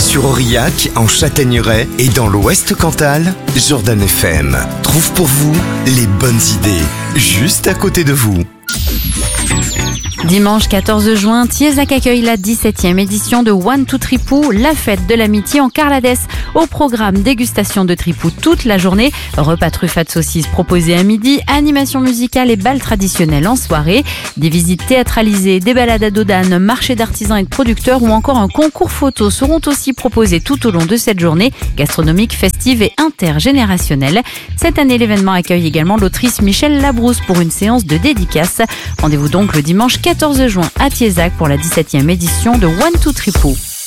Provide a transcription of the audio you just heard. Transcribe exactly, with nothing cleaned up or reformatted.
sur Aurillac, en Châtaigneraie et dans l'Ouest Cantal, Jordan F M trouve pour vous les bonnes idées, juste à côté de vous. Dimanche quatorze juin, Thiezac accueille la dix-septième édition de One to Tripou, la fête de l'amitié en Carladès. Au programme, dégustation de tripou toute la journée, repas truffades saucisses proposés à midi, animation musicale et bal traditionnel en soirée, des visites théâtralisées, des balades à dos d'âne, marché d'artisans et de producteurs ou encore un concours photo seront aussi proposés tout au long de cette journée gastronomique, festive et intergénérationnelle. Cette année, l'événement accueille également l'autrice Michèle Labrousse pour une séance de dédicace. Rendez-vous donc le dimanche quatorze juin à Thiezac pour la dix-septième édition de One to Tripou.